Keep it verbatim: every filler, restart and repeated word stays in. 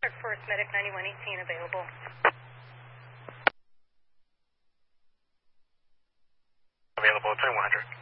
First Medic ninety-one eighteen available. Available at twenty-one hundred.